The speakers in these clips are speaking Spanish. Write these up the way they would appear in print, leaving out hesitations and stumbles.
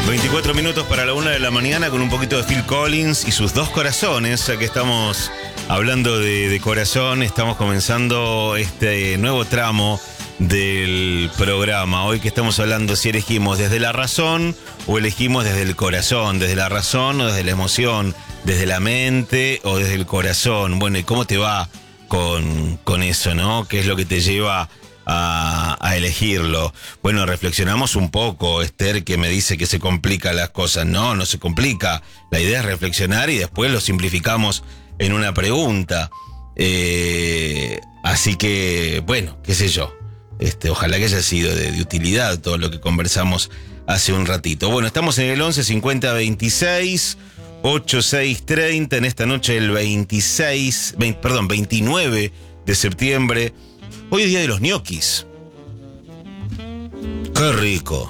24 minutos para la 1 de la mañana con un poquito de Phil Collins y sus dos corazones, ya que estamos hablando de corazón, estamos comenzando este nuevo tramo del programa. Hoy que estamos hablando si elegimos desde la razón o elegimos desde el corazón, desde la razón o desde la emoción, desde la mente o desde el corazón. Bueno, ¿y cómo te va con eso, no? ¿Qué es lo que te lleva a elegirlo? Bueno, reflexionamos un poco. Esther, que me dice que se complican las cosas. No se complica. La idea es reflexionar y después lo simplificamos en una pregunta. Así que, bueno, qué sé yo. Ojalá que haya sido de utilidad todo lo que conversamos hace un ratito. Bueno, estamos en el 11 50 26 86 30 en esta noche del 29 de septiembre. Hoy es día de los ñoquis. ¡Qué rico!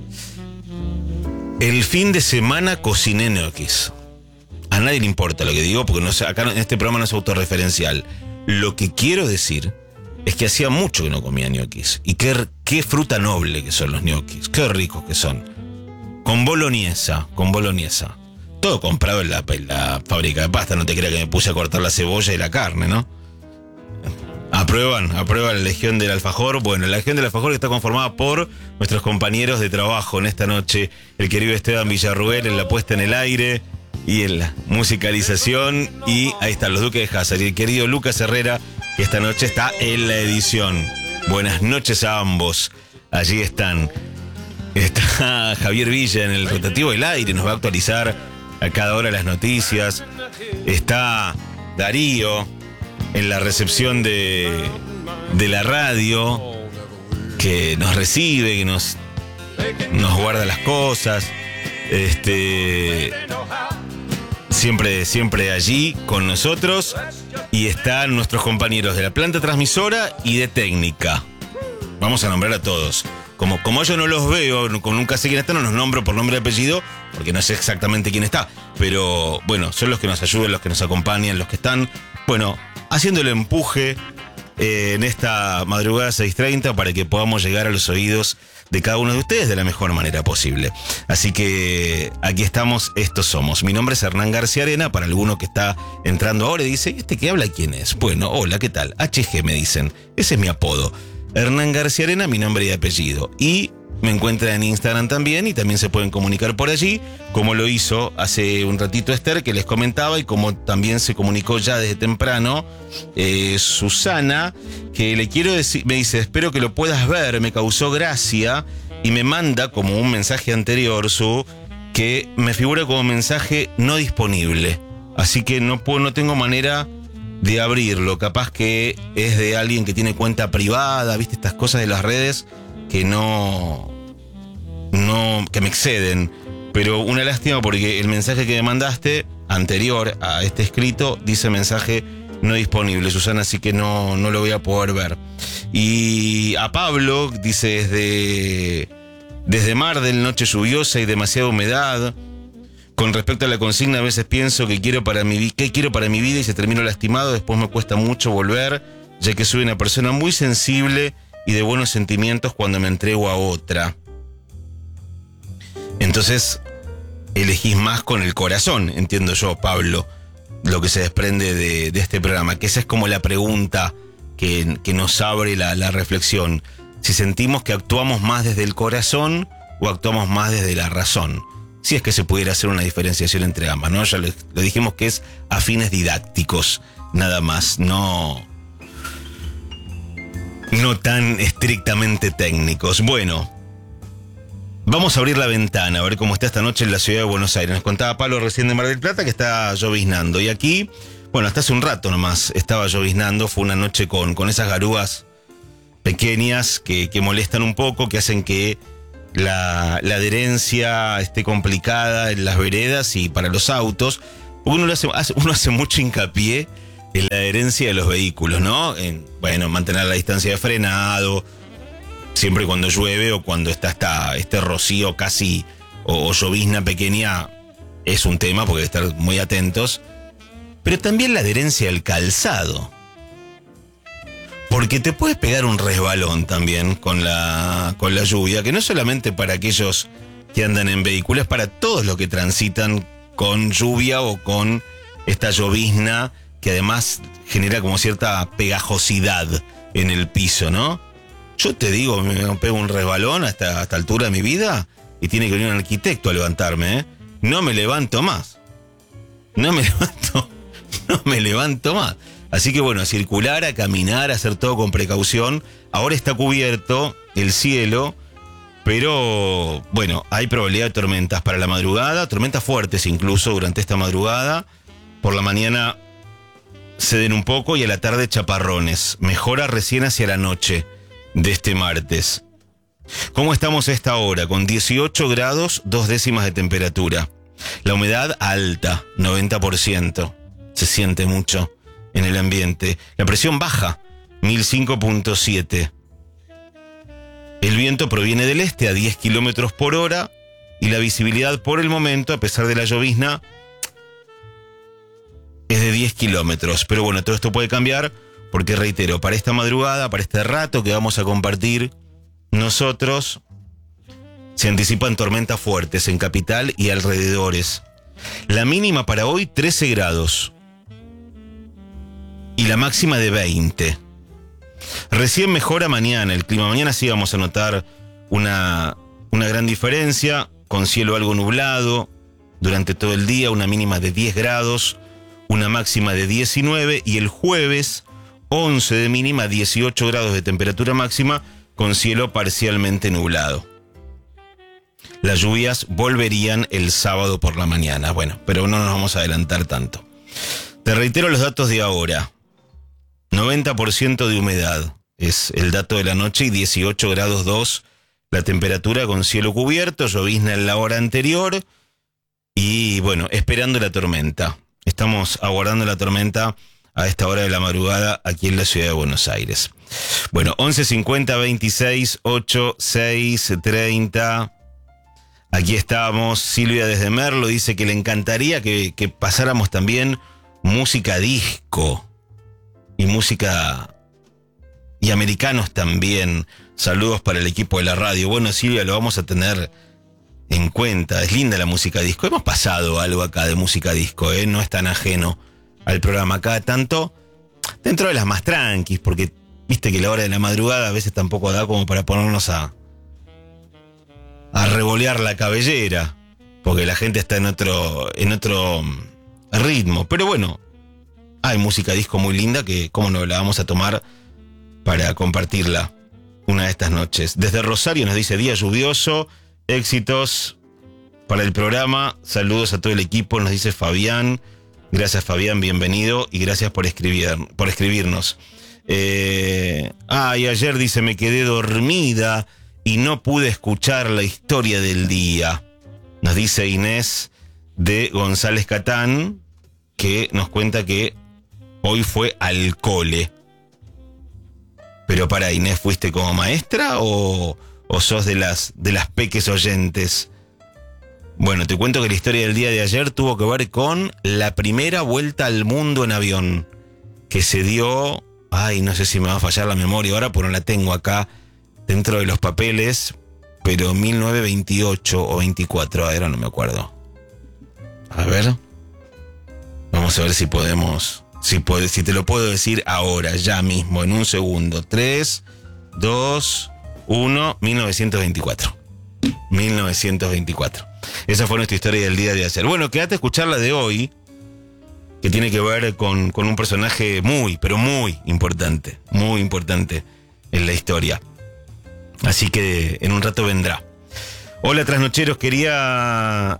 El fin de semana cociné ñoquis. A nadie le importa lo que digo, porque no sé, acá en este programa no es autorreferencial. Lo que quiero decir es que hacía mucho que no comía ñoquis. Y qué fruta noble que son los ñoquis. Qué ricos que son. Con boloñesa. Todo comprado en la fábrica de pasta. No te creas que me puse a cortar la cebolla y la carne, ¿no? ¿Aprueban la Legión del Alfajor? Bueno, la Legión del Alfajor está conformada por nuestros compañeros de trabajo en esta noche. El querido Esteban Villarruel en la puesta en el aire y en la musicalización. Y ahí están los Duques de Hazard. Y el querido Lucas Herrera, que esta noche está en la edición. Buenas noches a ambos. Allí están. Está Javier Villa en el rotativo del aire. Nos va a actualizar a cada hora las noticias. Está Darío en la recepción de la radio, que nos recibe, que nos guarda las cosas. Siempre allí con nosotros. Y están nuestros compañeros de la planta transmisora y de técnica. Vamos a nombrar a todos. Como yo no los veo, nunca sé quién está, no los nombro por nombre y apellido, porque no sé exactamente quién está. Pero bueno, son los que nos ayudan, los que nos acompañan, los que están, bueno, haciendo el empuje en esta madrugada 6:30 para que podamos llegar a los oídos de cada uno de ustedes de la mejor manera posible. Así que aquí estamos, estos somos. Mi nombre es Hernán García Arena, para alguno que está entrando ahora y dice, ¿este que habla quién es? Bueno, hola, ¿qué tal? HG me dicen, ese es mi apodo. Hernán García Arena, mi nombre y apellido. Y me encuentran en Instagram también y también se pueden comunicar por allí, como lo hizo hace un ratito Esther, que les comentaba, y como también se comunicó ya desde temprano Susana, que le quiero decir, me dice, espero que lo puedas ver, me causó gracia, y me manda como un mensaje anterior, que me figura como mensaje no disponible. Así que no tengo manera de abrirlo, capaz que es de alguien que tiene cuenta privada, viste, estas cosas de las redes que que me exceden. Pero una lástima, porque el mensaje que me mandaste anterior a este escrito dice mensaje no disponible, Susana, así que no lo voy a poder ver. Y a Pablo dice desde Mar del, noche lluviosa y demasiada humedad. Con respecto a la consigna, a veces pienso qué quiero para mi vida y se termino lastimado. Después me cuesta mucho volver, ya que soy una persona muy sensible y de buenos sentimientos cuando me entrego a otra. Entonces, elegís más con el corazón, entiendo yo, Pablo, lo que se desprende de este programa, que esa es como la pregunta que nos abre la reflexión. Si sentimos que actuamos más desde el corazón o actuamos más desde la razón. Si es que se pudiera hacer una diferenciación entre ambas, ¿no? Ya lo dijimos que es a fines didácticos, nada más, no tan estrictamente técnicos. Bueno, vamos a abrir la ventana, a ver cómo está esta noche en la ciudad de Buenos Aires. Nos contaba Pablo recién de Mar del Plata que está lloviznando. Y aquí, bueno, hasta hace un rato nomás estaba lloviznando. Fue una noche con esas garúas pequeñas que molestan un poco, que hacen que la adherencia esté complicada en las veredas y para los autos. Uno hace mucho hincapié en la adherencia de los vehículos, ¿no? Bueno, mantener la distancia de frenado, siempre cuando llueve o cuando está este rocío casi o llovizna pequeña, es un tema porque hay que estar muy atentos. Pero también la adherencia del calzado. Porque te puedes pegar un resbalón también con la lluvia, que no es solamente para aquellos que andan en vehículos, para todos los que transitan con lluvia o con esta llovizna que además genera como cierta pegajosidad en el piso, ¿no? Yo te digo, me pego un resbalón hasta esta altura de mi vida y tiene que venir un arquitecto a levantarme, ¿eh? No me levanto más. No me levanto más. Así que bueno, a circular, a caminar, a hacer todo con precaución. Ahora está cubierto el cielo, pero bueno, hay probabilidad de tormentas para la madrugada, tormentas fuertes incluso durante esta madrugada. Por la mañana ceden un poco y a la tarde chaparrones. Mejora recién hacia la noche de este martes. ¿Cómo estamos a esta hora? Con 18 grados, 2 décimas de temperatura. La humedad alta, 90%. Se siente mucho en el ambiente. La presión baja, 1005.7. El viento proviene del este a 10 kilómetros por hora y la visibilidad por el momento, a pesar de la llovizna, es de 10 kilómetros. Pero bueno, todo esto puede cambiar porque, reitero, para esta madrugada, para este rato que vamos a compartir nosotros, se anticipan tormentas fuertes en capital y alrededores. La mínima para hoy, 13 grados. Y la máxima de 20. Recién mejora mañana el clima. Mañana sí vamos a notar una gran diferencia, con cielo algo nublado durante todo el día, una mínima de 10 grados, una máxima de 19, y el jueves 11 de mínima, 18 grados de temperatura máxima, con cielo parcialmente nublado. Las lluvias volverían el sábado por la mañana. Bueno, pero no nos vamos a adelantar tanto. Te reitero los datos de ahora. 90% de humedad es el dato de la noche y 18 grados 2 la temperatura, con cielo cubierto, llovizna en la hora anterior y bueno, esperando la tormenta. Estamos aguardando la tormenta a esta hora de la madrugada aquí en la ciudad de Buenos Aires. Bueno, 11:50 26 8 6 30. Aquí estamos. Silvia desde Merlo dice que le encantaría que pasáramos también música disco y música y americanos también. Saludos para el equipo de la radio. Bueno, Silvia, lo vamos a tener en cuenta. Es linda la música disco. Hemos pasado algo acá de música disco, ¿eh? No es tan ajeno al programa. Cada tanto, dentro de las más tranquis, porque viste que la hora de la madrugada a veces tampoco da como para ponernos a revolear la cabellera, porque la gente está en otro ritmo. Pero bueno, hay música disco muy linda que, cómo no, la vamos a tomar para compartirla una de estas noches. Desde Rosario nos dice: día lluvioso, éxitos para el programa, saludos a todo el equipo, nos dice Fabián. Gracias, Fabián, bienvenido y gracias por escribirnos. Y ayer dice: me quedé dormida y no pude escuchar la historia del día. Nos dice Inés de González Catán, que nos cuenta que hoy fue al cole. Pero para, Inés, ¿fuiste como maestra o sos de las peques oyentes? Bueno, te cuento que la historia del día de ayer tuvo que ver con la primera vuelta al mundo en avión, que se dio, no sé si me va a fallar la memoria ahora, porque no la tengo acá dentro de los papeles, pero 1928 o 24, ahora no me acuerdo. A ver, vamos a ver si podemos, si te lo puedo decir ahora, ya mismo, en un segundo. 3, 2, 1, 1924. 1924. Esa fue nuestra historia del día de ayer. Bueno, quédate a escuchar la de hoy, que tiene que ver con un personaje muy, pero muy importante en la historia. Así que en un rato vendrá. Hola, trasnocheros, quería...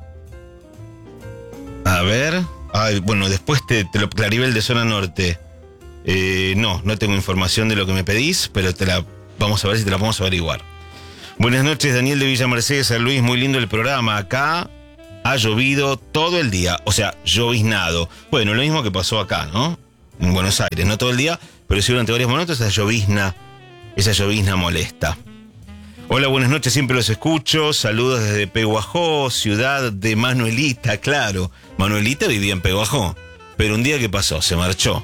A ver... bueno, después te lo Claribel de Zona Norte. No tengo información de lo que me pedís, pero vamos a ver si te la podemos averiguar. Buenas noches, Daniel de Villa Mercedes, San Luis, muy lindo el programa. Acá ha llovido todo el día, o sea, lloviznado. Bueno, lo mismo que pasó acá, ¿no? En Buenos Aires, no todo el día, pero sí durante varios momentos esa llovizna molesta. Hola, buenas noches, siempre los escucho. Saludos desde Peguajó, ciudad de Manuelita, claro. Manuelita vivía en Peguajó, pero un día, ¿qué pasó? Se marchó.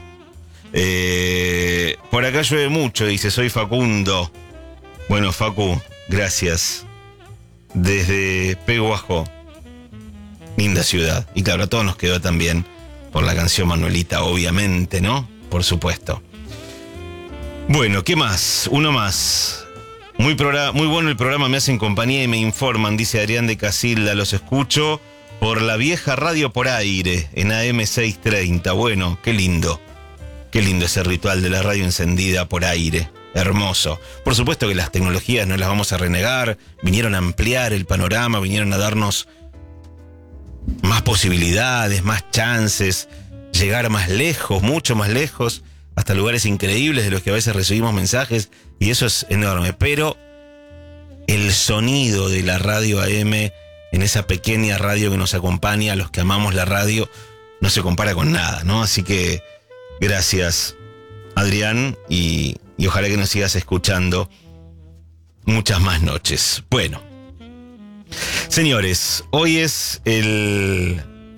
Por acá llueve mucho, dice, soy Facundo. Bueno, Facu, gracias. Desde Peguajó. bajó. Linda ciudad. Y claro, a todos nos quedó también por la canción Manuelita, obviamente, ¿no? Por supuesto. Bueno, ¿qué más? Uno más. Muy bueno el programa, me hacen compañía y me informan, dice Adrián de Casilda. Los escucho por la vieja radio por aire, en AM 630. Bueno, qué lindo. Qué lindo ese ritual de la radio encendida por aire. Hermoso. Por supuesto que las tecnologías no las vamos a renegar. Vinieron a ampliar el panorama, vinieron a darnos más posibilidades, más chances, llegar más lejos, mucho más lejos, hasta lugares increíbles de los que a veces recibimos mensajes, y eso es enorme. Pero el sonido de la radio AM, en esa pequeña radio que nos acompaña, a los que amamos la radio, no se compara con nada, ¿no? Así que gracias, Adrián, y ojalá que nos sigas escuchando muchas más noches. Bueno, señores, hoy es el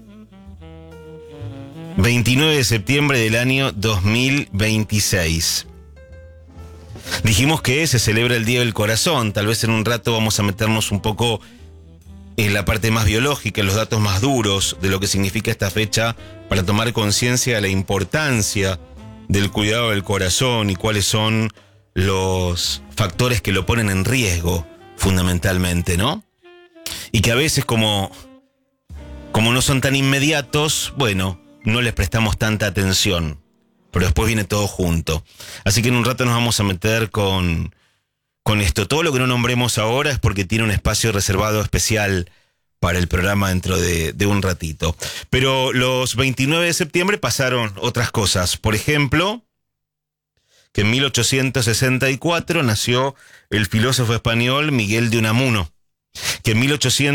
29 de septiembre del año 2026. Dijimos que se celebra el Día del Corazón. Tal vez en un rato vamos a meternos un poco en la parte más biológica, en los datos más duros de lo que significa esta fecha, para tomar conciencia de la importancia del cuidado del corazón y cuáles son los factores que lo ponen en riesgo, fundamentalmente, ¿no? Y que a veces, como no son tan inmediatos, bueno, no les prestamos tanta atención, pero después viene todo junto. Así que en un rato nos vamos a meter con esto. Todo lo que no nombremos ahora es porque tiene un espacio reservado especial para el programa dentro de un ratito. Pero los 29 de septiembre pasaron otras cosas. Por ejemplo, que en 1864 nació el filósofo español Miguel de Unamuno. Que en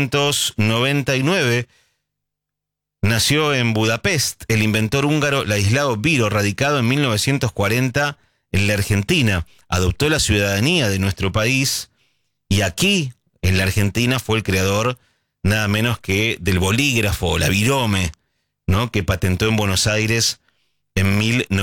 1899 nació en Budapest el inventor húngaro Ladislao Biro, radicado en 1940 en la Argentina. Adoptó la ciudadanía de nuestro país y aquí, en la Argentina, fue el creador nada menos que del bolígrafo, la virome, ¿no? Que patentó en Buenos Aires en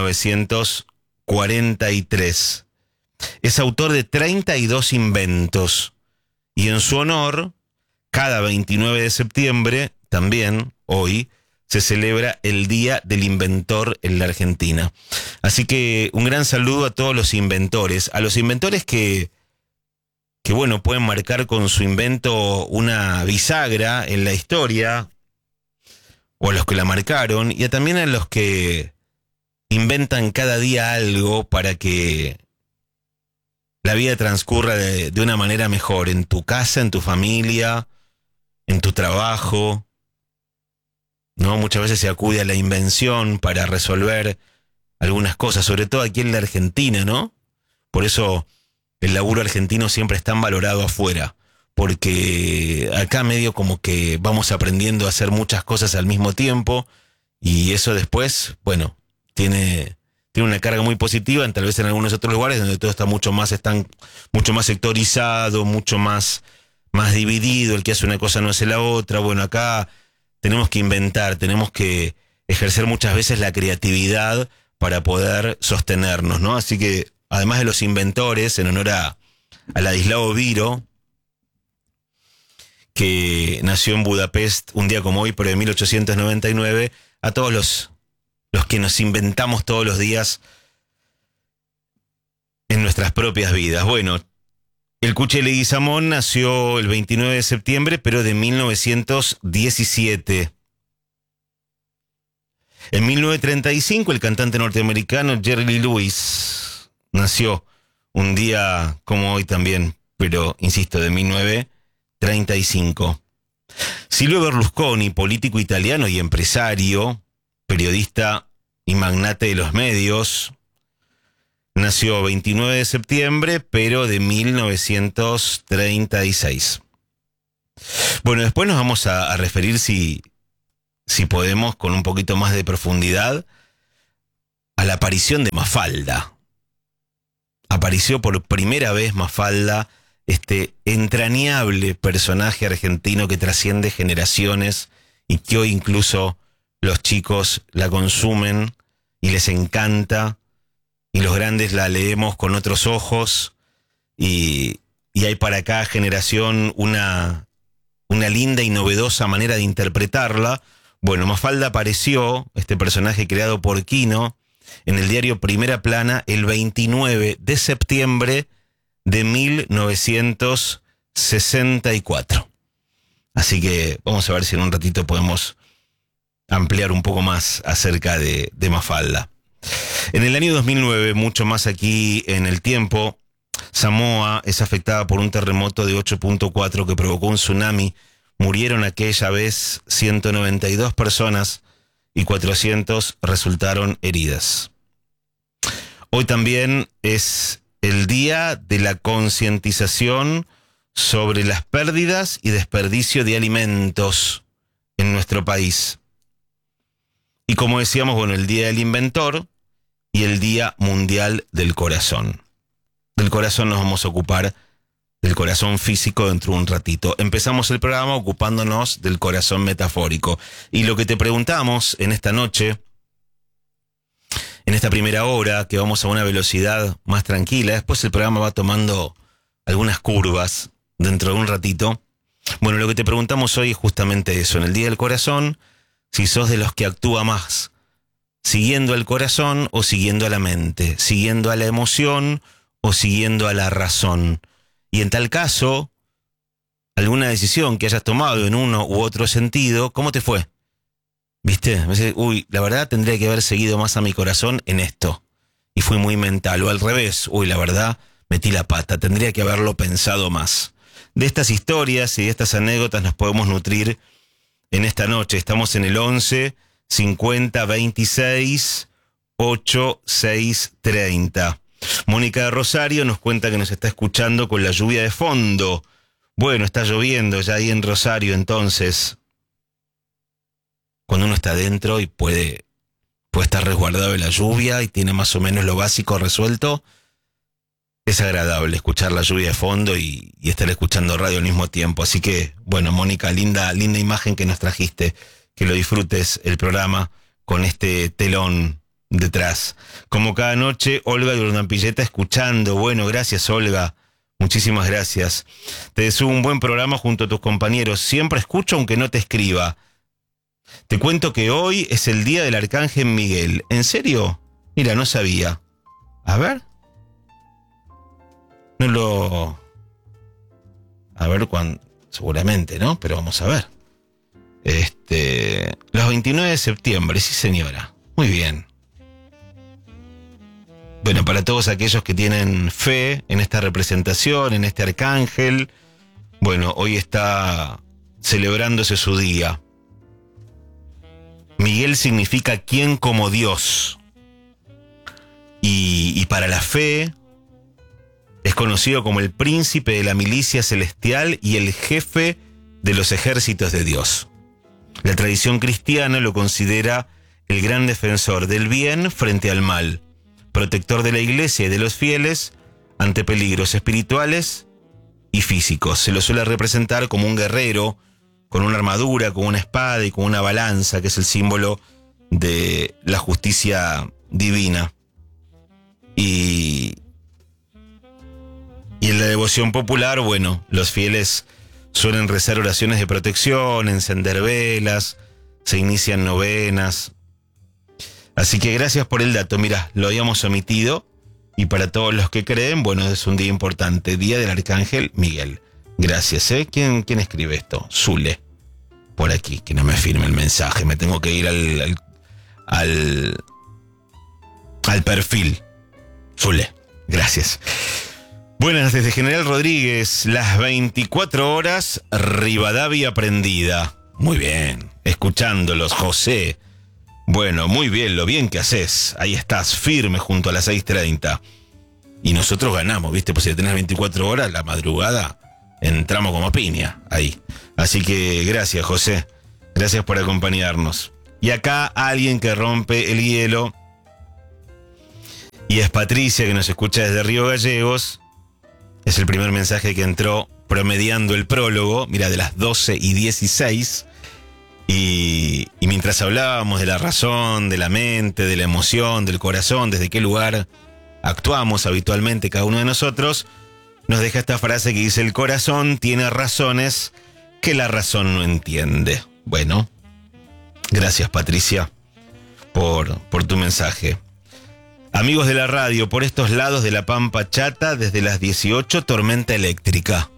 1943. Es autor de 32 inventos y en su honor, cada 29 de septiembre, también hoy, se celebra el Día del Inventor en la Argentina. Así que un gran saludo a todos los inventores, a los inventores que bueno, pueden marcar con su invento una bisagra en la historia, o a los que la marcaron, y también a los que inventan cada día algo para que la vida transcurra de una manera mejor, en tu casa, en tu familia, en tu trabajo, ¿no? Muchas veces se acude a la invención para resolver algunas cosas, sobre todo aquí en la Argentina, ¿no? Por eso el laburo argentino siempre es tan valorado afuera, porque acá medio como que vamos aprendiendo a hacer muchas cosas al mismo tiempo, y eso después, bueno, tiene una carga muy positiva, tal vez en algunos otros lugares donde todo está mucho más sectorizado, mucho más dividido, el que hace una cosa no hace la otra. Bueno, acá tenemos que inventar, tenemos que ejercer muchas veces la creatividad para poder sostenernos, ¿no? Así que, además de los inventores, en honor a Ladislao Biro, que nació en Budapest un día como hoy, pero de 1899, a todos los que nos inventamos todos los días en nuestras propias vidas. Bueno, el Cuche Leguizamón nació el 29 de septiembre, pero de 1917. En 1935, el cantante norteamericano Jerry Lee Lewis nació un día como hoy también, pero, insisto, de 1935. Silvio Berlusconi, político italiano y empresario, periodista y magnate de los medios, nació 29 de septiembre, pero de 1936. Bueno, después nos vamos a referir, si podemos, con un poquito más de profundidad, a la aparición de Mafalda. Apareció por primera vez Mafalda, este entrañable personaje argentino que trasciende generaciones y que hoy incluso los chicos la consumen y les encanta, y los grandes la leemos con otros ojos, y hay para cada generación una una linda y novedosa manera de interpretarla. Bueno, Mafalda apareció, este personaje creado por Quino, en el diario Primera Plana el 29 de septiembre de 1964. Así que vamos a ver si en un ratito podemos ampliar un poco más acerca de Mafalda. En el año 2009, mucho más aquí en el tiempo, Samoa es afectada por un terremoto de 8.4 que provocó un tsunami. Murieron aquella vez 192 personas y 400 resultaron heridas. Hoy también es el día de la concientización sobre las pérdidas y desperdicio de alimentos en nuestro país. Y como decíamos, bueno, el Día del Inventor y el Día Mundial del Corazón. Del corazón nos vamos a ocupar, del corazón físico, dentro de un ratito. Empezamos el programa ocupándonos del corazón metafórico. Y lo que te preguntamos en esta noche, en esta primera hora, que vamos a una velocidad más tranquila, después el programa va tomando algunas curvas dentro de un ratito. Bueno, lo que te preguntamos hoy es justamente eso. En el Día del Corazón, si sos de los que actúa más siguiendo al corazón o siguiendo a la mente, siguiendo a la emoción o siguiendo a la razón. Y en tal caso, alguna decisión que hayas tomado en uno u otro sentido, ¿cómo te fue? ¿Viste? Me dice, uy, la verdad tendría que haber seguido más a mi corazón en esto. Y fui muy mental. O al revés, uy, la verdad, metí la pata. Tendría que haberlo pensado más. De estas historias y de estas anécdotas nos podemos nutrir en esta noche. Estamos en el 11 50 26 8 6 30. Mónica de Rosario nos cuenta que nos está escuchando con la lluvia de fondo. Bueno, está lloviendo ya ahí en Rosario, entonces cuando uno está adentro y puede estar resguardado de la lluvia y tiene más o menos lo básico resuelto, es agradable escuchar la lluvia de fondo y estar escuchando radio al mismo tiempo. Así que, bueno, Mónica, linda imagen que nos trajiste. Que lo disfrutes el programa con este telón detrás. Como cada noche, Olga de Urdampilleta escuchando. Bueno, gracias, Olga. Muchísimas gracias. Te deseo un buen programa junto a tus compañeros. Siempre escucho aunque no te escriba. Te cuento que hoy es el día del Arcángel Miguel. ¿En serio? Mira, no sabía. A ver. No lo... A ver cuándo... Seguramente, ¿no? Pero vamos a ver. Los 29 de septiembre, sí señora. Muy bien. Bueno, para todos aquellos que tienen fe en esta representación, en este arcángel, bueno, hoy está celebrándose su día. Miguel significa quien como Dios. Y para la fe es conocido como el príncipe de la milicia celestial y el jefe de los ejércitos de Dios. La tradición cristiana lo considera el gran defensor del bien frente al mal, protector de la iglesia y de los fieles ante peligros espirituales y físicos. Se lo suele representar como un guerrero, con una armadura, con una espada y con una balanza, que es el símbolo de la justicia divina. Y en la devoción popular, bueno, los fieles suelen rezar oraciones de protección, encender velas, se inician novenas. Así que gracias por el dato. Mira, lo habíamos omitido. Y para todos los que creen, bueno, es un día importante. Día del Arcángel Miguel. Gracias, ¿eh? ¿Quién escribe esto? Zule. Por aquí, que no me firme el mensaje. Me tengo que ir al perfil. Zule. Gracias. Buenas, desde General Rodríguez, las 24 horas, Rivadavia prendida. Muy bien, escuchándolos, José. Bueno, muy bien, lo bien que haces. Ahí estás, firme junto a las 6:30. Y nosotros ganamos, ¿viste? Pues si tenés 24 horas, la madrugada, entramos como piña, ahí. Así que gracias, José. Gracias por acompañarnos. Y acá alguien que rompe el hielo. Y es Patricia, que nos escucha desde Río Gallegos. Es el primer mensaje que entró promediando el prólogo, mira, de las 12:16. Y mientras hablábamos de la razón, de la mente, de la emoción, del corazón, desde qué lugar actuamos habitualmente cada uno de nosotros, nos deja esta frase que dice: el corazón tiene razones que la razón no entiende. Bueno, gracias Patricia por tu mensaje. Amigos de la radio, por estos lados de la Pampa Chata, desde las 18, tormenta eléctrica.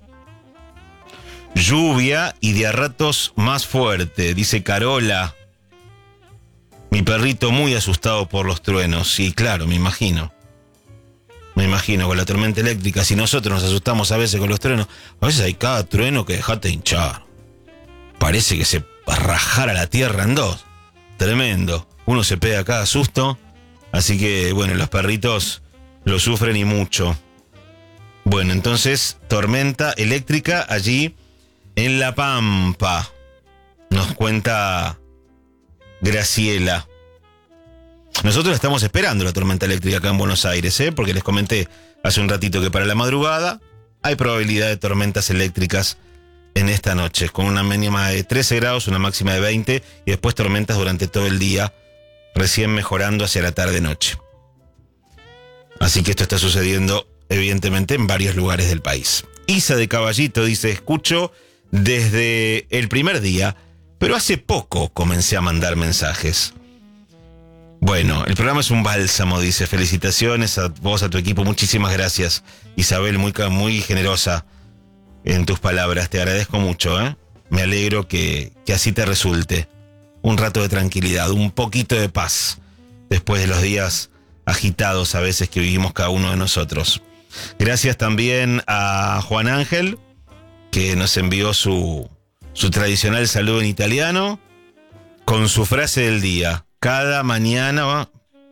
Lluvia y de a ratos más fuerte, dice Carola. Mi perrito muy asustado por los truenos. Sí, claro, me imagino. Me imagino con la tormenta eléctrica. Si nosotros nos asustamos a veces con los truenos, a veces hay cada trueno que dejate hinchar. Parece que se rajara la tierra en dos. Tremendo. Uno se pega cada susto. Así que, bueno, los perritos lo sufren y mucho. Bueno, entonces, tormenta eléctrica allí en La Pampa. Nos cuenta Graciela. Nosotros estamos esperando la tormenta eléctrica acá en Buenos Aires, porque les comenté hace un ratito que para la madrugada hay probabilidad de tormentas eléctricas en esta noche, con una mínima de 13 grados, una máxima de 20, y después tormentas durante todo el día, recién mejorando hacia la tarde-noche. Así que esto está sucediendo, evidentemente, en varios lugares del país. Isa de Caballito dice, escucho desde el primer día, pero hace poco comencé a mandar mensajes. Bueno, el programa es un bálsamo, dice, felicitaciones a vos, a tu equipo, muchísimas gracias, Isabel, muy generosa en tus palabras, te agradezco mucho, me alegro que así te resulte. Un rato de tranquilidad, un poquito de paz, después de los días agitados a veces que vivimos cada uno de nosotros. Gracias también a Juan Ángel, que nos envió su tradicional saludo en italiano, con su frase del día. Cada mañana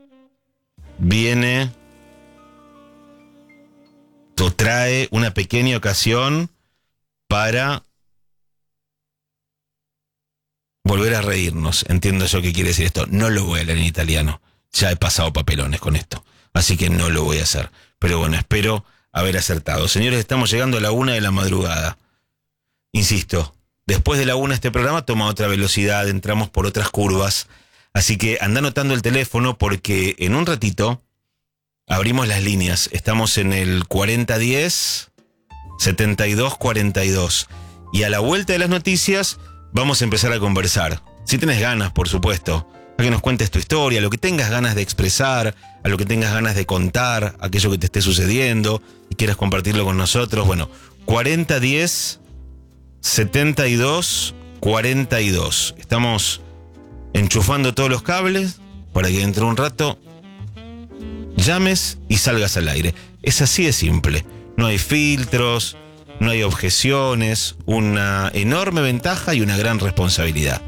viene o trae una pequeña ocasión para volver a reírnos. Entiendo yo qué quiere decir esto. No lo voy a leer en italiano. Ya he pasado papelones con esto. Así que no lo voy a hacer. Pero bueno, espero haber acertado. Señores, estamos llegando a la 1 de la madrugada. Insisto, después de la 1 este programa toma otra velocidad, entramos por otras curvas. Así que anda anotando el teléfono porque en un ratito abrimos las líneas. Estamos en el 4010-7242. Y a la vuelta de las noticias vamos a empezar a conversar. Si tenés ganas, por supuesto, a que nos cuentes tu historia, lo que tengas ganas de expresar, a lo que tengas ganas de contar, aquello que te esté sucediendo y quieras compartirlo con nosotros. Bueno, 4010-7242. Estamos enchufando todos los cables para que dentro de un rato llames y salgas al aire. Es así de simple. No hay filtros, no hay objeciones, una enorme ventaja y una gran responsabilidad.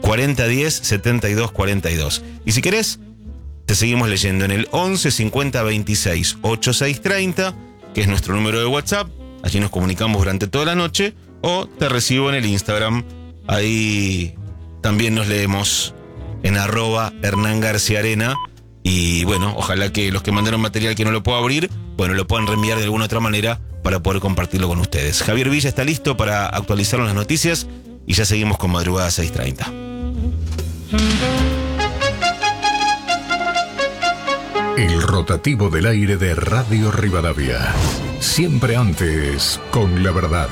4010-7242. Y si querés, te seguimos leyendo en el 11 50 26 8630, que es nuestro número de WhatsApp. Allí nos comunicamos durante toda la noche. O te recibo en el Instagram. Ahí también nos leemos en @HernánGarciaArena. Y bueno, ojalá que los que mandaron material que no lo puedo abrir, bueno, lo puedan reenviar de alguna otra manera para poder compartirlo con ustedes. Javier Villa está listo para actualizar las noticias y ya seguimos con Madrugada 630. El rotativo del aire de Radio Rivadavia. Siempre antes con la verdad.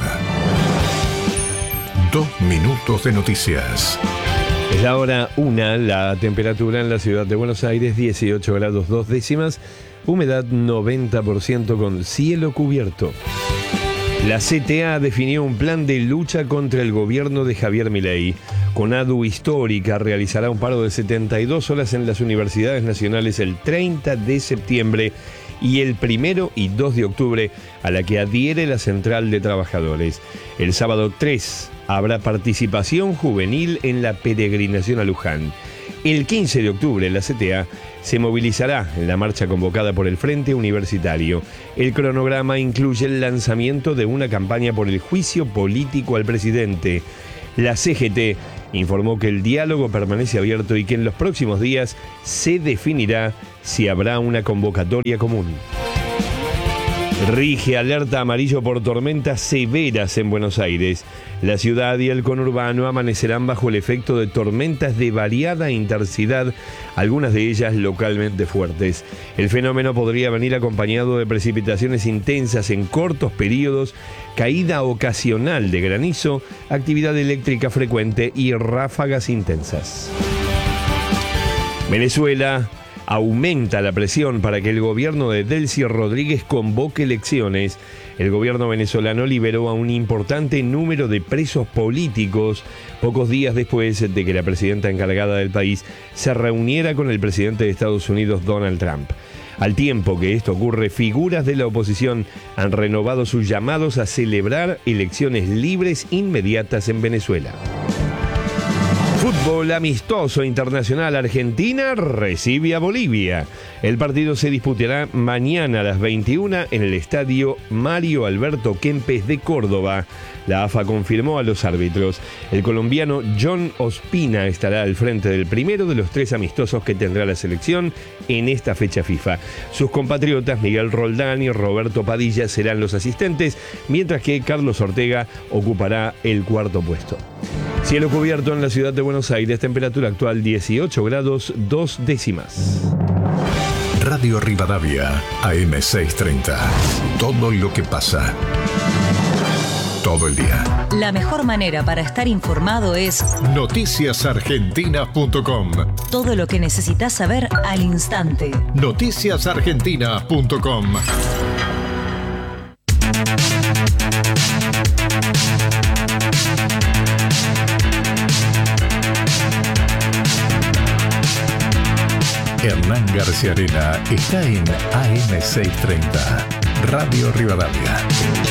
2 minutos de noticias. Es la hora 1, la temperatura en la ciudad de Buenos Aires, 18 grados 2 décimas, humedad 90% con cielo cubierto. La CTA definió un plan de lucha contra el gobierno de Javier Milei. CONADU Histórica realizará un paro de 72 horas en las universidades nacionales el 30 de septiembre y el 1 y 2 de octubre, a la que adhiere la Central de Trabajadores. El sábado 3 habrá participación juvenil en la peregrinación a Luján. El 15 de octubre la CTA se movilizará en la marcha convocada por el Frente Universitario. El cronograma incluye el lanzamiento de una campaña por el juicio político al presidente. La CGT informó que el diálogo permanece abierto y que en los próximos días se definirá si habrá una convocatoria común. Rige alerta amarillo por tormentas severas en Buenos Aires. La ciudad y el conurbano amanecerán bajo el efecto de tormentas de variada intensidad, algunas de ellas localmente fuertes. El fenómeno podría venir acompañado de precipitaciones intensas en cortos periodos, caída ocasional de granizo, actividad eléctrica frecuente y ráfagas intensas. Venezuela. Aumenta la presión para que el gobierno de Delcy Rodríguez convoque elecciones. El gobierno venezolano liberó a un importante número de presos políticos pocos días después de que la presidenta encargada del país se reuniera con el presidente de Estados Unidos, Donald Trump. Al tiempo que esto ocurre, figuras de la oposición han renovado sus llamados a celebrar elecciones libres inmediatas en Venezuela. Fútbol amistoso internacional. Argentina recibe a Bolivia. El partido se disputará mañana a las 21 en el estadio Mario Alberto Kempes de Córdoba. La AFA confirmó a los árbitros. El colombiano John Ospina estará al frente del primero de los 3 amistosos que tendrá la selección en esta fecha FIFA. Sus compatriotas Miguel Roldán y Roberto Padilla serán los asistentes, mientras que Carlos Ortega ocupará el 4º puesto. Cielo cubierto en la ciudad de Buenos Aires, temperatura actual 18 grados 2 décimas. Radio Rivadavia, AM 630. Todo lo que pasa. Todo el día. La mejor manera para estar informado es noticiasargentina.com. Todo lo que necesitas saber al instante. Noticiasargentina.com. Hernán García Arena está en AM 630. Radio Rivadavia.